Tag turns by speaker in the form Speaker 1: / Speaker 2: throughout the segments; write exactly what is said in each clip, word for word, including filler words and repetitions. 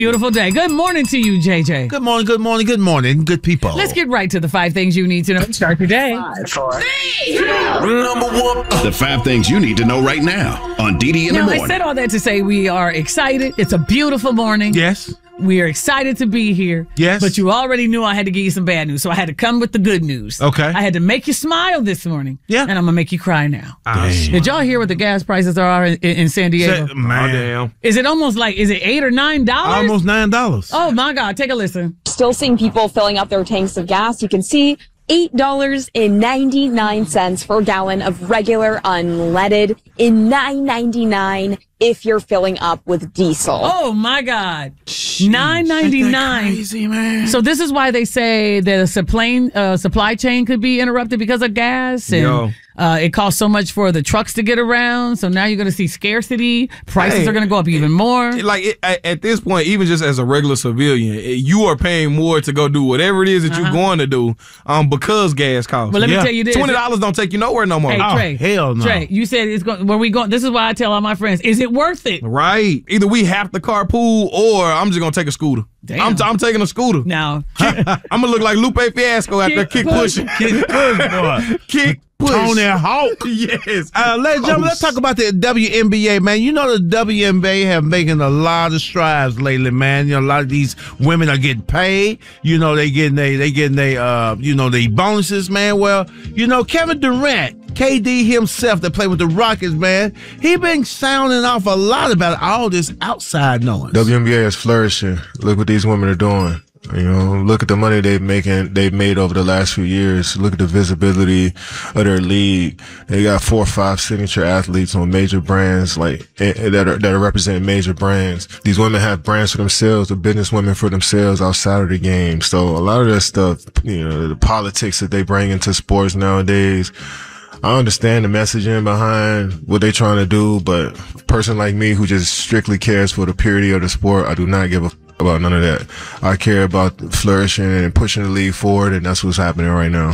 Speaker 1: Beautiful day. Good morning to you, J J.
Speaker 2: Good morning, good morning, good morning, good people.
Speaker 1: Let's get right to the five things you need to know to start your day.
Speaker 3: Five, four, three, two, number one.
Speaker 4: The five things you need to know right now on D D in
Speaker 1: Now,
Speaker 4: the
Speaker 1: I
Speaker 4: morning.
Speaker 1: said all that to say we are excited. It's a beautiful morning.
Speaker 2: Yes.
Speaker 1: We are excited to be here.
Speaker 2: Yes.
Speaker 1: But you already knew I had to give you some bad news, so I had to come with the good news.
Speaker 2: Okay.
Speaker 1: I had to make you smile this morning.
Speaker 2: Yeah.
Speaker 1: And I'm going to make you cry now.
Speaker 2: Damn.
Speaker 1: Did y'all hear what the gas prices are in, in San Diego?
Speaker 2: Say- man.
Speaker 5: Oh, damn.
Speaker 1: Is it almost like, is it eight or nine dollars?
Speaker 2: Almost nine dollars.
Speaker 1: Oh, my God. Take a listen.
Speaker 6: Still seeing people filling up their tanks of gas. You can see eight dollars and ninety-nine cents for a gallon of regular unleaded and nine ninety-nine if you're filling up with diesel.
Speaker 1: Oh, my God. nine ninety-nine.
Speaker 2: Crazy, man.
Speaker 1: So this is why they say that a supply, uh, supply chain could be interrupted because of gas. And
Speaker 5: Yo.
Speaker 1: uh, it costs so much for the trucks to get around. So now you're going to see scarcity. Prices
Speaker 5: Hey.
Speaker 1: are going to go up even more.
Speaker 5: Like it, at, at this point, even just as a regular civilian, it- you are paying more to go do whatever it is that
Speaker 1: Uh-huh.
Speaker 5: you're going to do, um, because gas costs.
Speaker 1: But let
Speaker 2: Yeah.
Speaker 1: me tell you this.
Speaker 5: Twenty dollars don't take you nowhere no more.
Speaker 1: Hey,
Speaker 2: Oh,
Speaker 1: Trey.
Speaker 2: hell no.
Speaker 1: Trey, you said it's going. When we go, this is why I tell all my friends: is it worth it?
Speaker 5: Right. Either we have to carpool, or I'm just gonna take a scooter.
Speaker 1: Damn.
Speaker 5: I'm, I'm taking a scooter.
Speaker 1: Now,
Speaker 5: I'm gonna look like Lupe Fiasco after
Speaker 1: Kick
Speaker 5: kick
Speaker 1: push.
Speaker 5: pushing.
Speaker 2: Kick push, boy.
Speaker 5: Kick push.
Speaker 2: Tony Hawk.
Speaker 5: Yes.
Speaker 2: Uh, ladies and gentlemen, let's talk about the W N B A, man. You know the W N B A have making a lot of strides lately, man. You know, a lot of these women are getting paid. You know, they getting they they getting they uh you know they bonuses, man. Well, you know, Kevin Durant, K D himself that played with the Rockets, man, he been sounding off a lot about all this outside noise.
Speaker 7: W N B A is flourishing. Look what these women are doing. You know, look at the money they've making they've made over the last few years. Look at the visibility of their league. They got four or five signature athletes on major brands, like eh, eh, that are that are representing major brands. These women have brands for themselves, the business women for themselves outside of the game. So a lot of that stuff, you know, the politics that they bring into sports nowadays. I understand the messaging behind what they're trying to do, but a person like me who just strictly cares for the purity of the sport, I do not give a f- about none of that. I care about flourishing and pushing the league forward, and that's what's happening right now.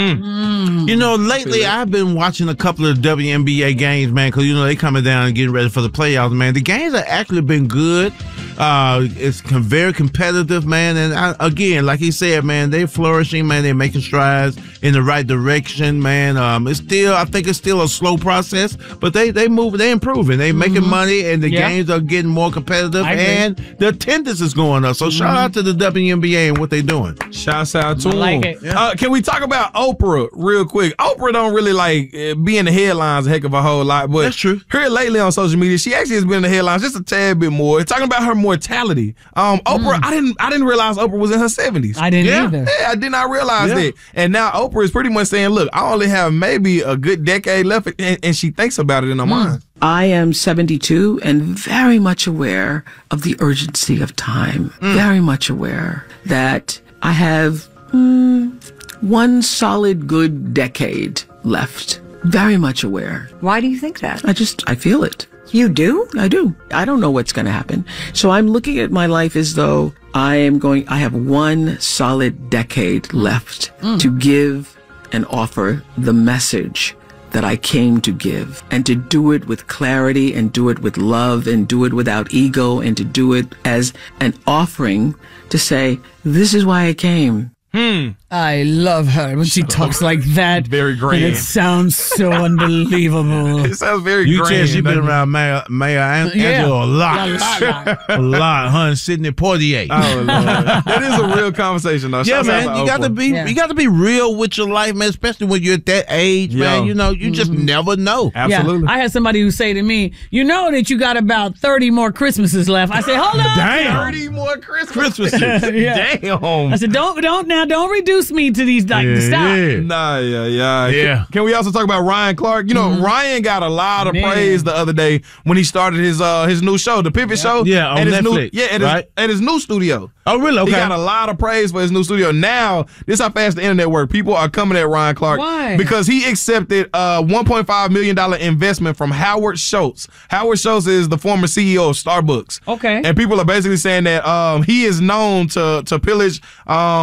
Speaker 2: You know, lately I've been watching a couple of W N B A games, man, because, you know, they coming down and getting ready for the playoffs, man. The games have actually been good. Uh, it's com- very competitive, man. And I, again, like he said, man, they're flourishing, man. They're making strides in the right direction, man. Um, it's still, I think it's still a slow process, but they, they move, they improving. They making money, and the
Speaker 1: Yeah.
Speaker 2: games are getting more competitive,
Speaker 1: I agree.
Speaker 2: and the attendance is going up. So shout out to the W N B A and what they're doing.
Speaker 5: Shouts out to
Speaker 1: I like
Speaker 5: him.
Speaker 1: it.
Speaker 5: Uh, can we talk about Oprah real quick? Oprah don't really like uh, be in the headlines a heck of a whole lot, but
Speaker 2: That's true.
Speaker 5: Here lately on social media, she actually has been in the headlines just a tad bit more. Talking about her mortality. Um, Oprah, I didn't, I didn't realize Oprah was in her seventies.
Speaker 1: I didn't
Speaker 2: Yeah.
Speaker 1: either.
Speaker 5: Yeah, I did not realize
Speaker 2: Yeah.
Speaker 5: that. And now Oprah is pretty much saying, look, I only have maybe a good decade left, and, and she thinks about it in her mind.
Speaker 8: I am seventy-two and very much aware of the urgency of time. Very much aware that I have mm, one solid good decade left. Very much aware.
Speaker 3: Why do you think that?
Speaker 8: I just, I feel it.
Speaker 3: You do?
Speaker 8: I do. I don't know what's going to happen. So I'm looking at my life as though I am going, I have one solid decade left to give and offer the message that I came to give, and to do it with clarity, and do it with love, and do it without ego, and to do it as an offering to say, this is why I came.
Speaker 1: I love her when she talks like that.
Speaker 5: Very grand.
Speaker 1: And it sounds so unbelievable.
Speaker 5: It sounds very
Speaker 2: You
Speaker 5: grand.
Speaker 2: tell she been
Speaker 5: doesn't it?
Speaker 2: around Mayor, Mayor An-
Speaker 1: Yeah.
Speaker 2: Angela a lot.
Speaker 1: A lot, lot.
Speaker 2: a lot, hun. Sidney Poitier.
Speaker 5: Oh, Lord. That is a real conversation, though.
Speaker 2: yeah,
Speaker 5: Shouts out
Speaker 2: man.
Speaker 5: to
Speaker 2: You got to
Speaker 5: Oprah.
Speaker 2: be,
Speaker 1: Yeah.
Speaker 2: you got to be real with your life, man. Especially when you're at that age,
Speaker 5: Yo.
Speaker 2: man. You know, you just never know.
Speaker 5: Absolutely.
Speaker 1: Yeah, I had somebody who say to me, you know that you got about thirty more Christmases left. I said, hold on.
Speaker 2: Damn.
Speaker 5: thirty more Christmas.
Speaker 2: Christmases.
Speaker 1: Yeah.
Speaker 5: Damn.
Speaker 1: I said, don't, don't, now don't reduce me to these, like,
Speaker 2: Yeah,
Speaker 1: stop.
Speaker 2: yeah.
Speaker 5: Nah, yeah, yeah.
Speaker 2: Yeah.
Speaker 5: Can, can we also talk about Ryan Clark? You know, Ryan got a lot of
Speaker 1: Man.
Speaker 5: praise the other day when he started his uh his new show, The Pivot Show.
Speaker 2: Yeah, on
Speaker 5: at his
Speaker 2: Netflix,
Speaker 5: New, yeah, at,
Speaker 2: right?
Speaker 5: his, at his new studio.
Speaker 2: Oh, really? Okay.
Speaker 5: He got a lot of praise for his new studio. Now, this is how fast the internet works. People are coming at Ryan Clark.
Speaker 1: Why?
Speaker 5: Because he accepted a one point five million dollars investment from Howard Schultz. Howard Schultz is the former C E O of Starbucks.
Speaker 1: Okay.
Speaker 5: And people are basically saying that um, he is known to to pillage um, black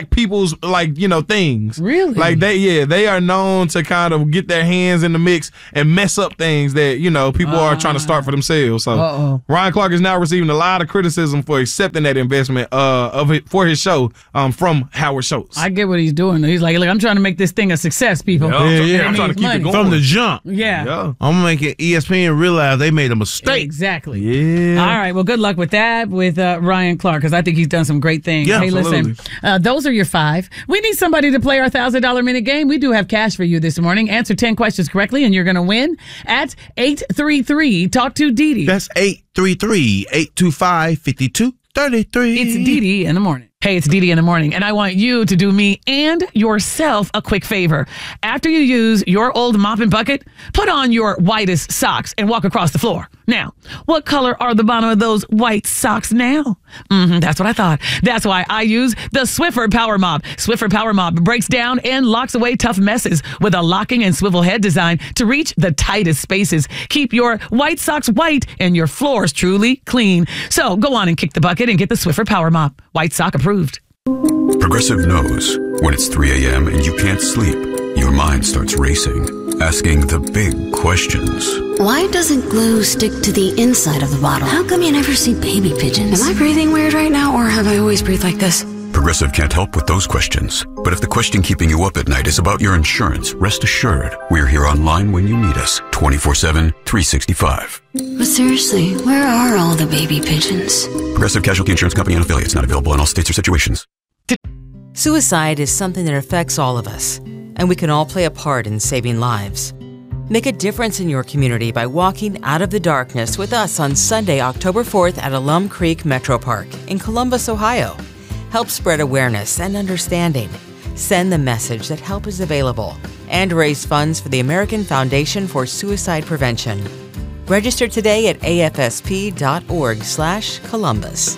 Speaker 5: black people's, like, you know, things.
Speaker 1: Really?
Speaker 5: Like, they, yeah, they are known to kind of get their hands in the mix and mess up things that, you know, people uh, are trying to start for themselves. So uh-oh. Ryan Clark is now receiving a lot of criticism for accepting that investment uh, of it for his show um, from Howard Schultz.
Speaker 1: I get what he's doing. He's like, look, I'm trying to make this thing a success, people.
Speaker 5: Yeah,
Speaker 2: yeah, yeah.
Speaker 5: I'm trying to keep money. it going.
Speaker 2: From the jump.
Speaker 1: Yeah.
Speaker 5: yeah.
Speaker 2: I'm making E S P N realize they made a mistake.
Speaker 1: Exactly.
Speaker 5: Yeah.
Speaker 1: All right. Well, good luck with that with uh, Ryan Clark, because I think he's done some great things.
Speaker 2: Yeah,
Speaker 1: hey,
Speaker 2: absolutely.
Speaker 1: listen, uh, those are your five. We need somebody to play our one thousand dollars minute game. We do have cash for you this morning. Answer ten questions correctly, and you're going to win at eight three three Talk to Dee Dee.
Speaker 2: That's eight three three, eight two five, five two three three.
Speaker 1: It's Dee Dee in the morning. Hey, it's Dee Dee in the morning, and I want you to do me and yourself a quick favor. After you use your old mop and bucket, put on your whitest socks and walk across the floor. Now, what color are the bottom of those white socks now? Mm-hmm, that's what I thought. That's why I use the Swiffer Power Mop. Swiffer Power Mop breaks down and locks away tough messes with a locking and swivel head design to reach the tightest spaces. Keep your white socks white and your floors truly clean. So go on and kick the bucket and get the Swiffer Power Mop. White sock approved.
Speaker 9: Progressive knows when it's three a.m. and you can't sleep, your mind starts racing, asking the big questions.
Speaker 10: Why doesn't glue stick to the inside of the bottle? How come you never see baby pigeons? Am I breathing weird right now, or have I always breathed like this?
Speaker 9: Progressive can't help with those questions. But if the question keeping you up at night is about your insurance, rest assured, we're here online when you need us, twenty-four seven, three sixty-five.
Speaker 10: But seriously, where are all the baby pigeons?
Speaker 9: Progressive Casualty Insurance Company and affiliates, not available in all states or situations.
Speaker 11: Suicide is something that affects all of us, and we can all play a part in saving lives. Make a difference in your community by walking out of the darkness with us on Sunday, October fourth at Alum Creek Metro Park in Columbus, Ohio. Help spread awareness and understanding. Send the message that help is available and raise funds for the American Foundation for Suicide Prevention. Register today at A F S P dot org slash Columbus.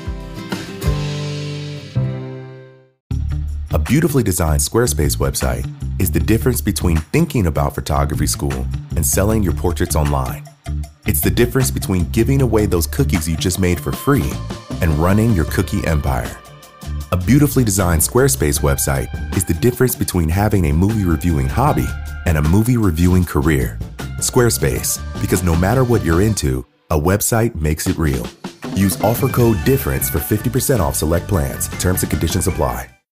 Speaker 12: A beautifully designed Squarespace website is the difference between thinking about photography school and selling your portraits online. It's the difference between giving away those cookies you just made for free and running your cookie empire. A beautifully designed Squarespace website is the difference between having a movie reviewing hobby and a movie reviewing career. Squarespace, because no matter what you're into, a website makes it real. Use offer code DIFFERENCE for fifty percent off select plans. Terms and conditions apply.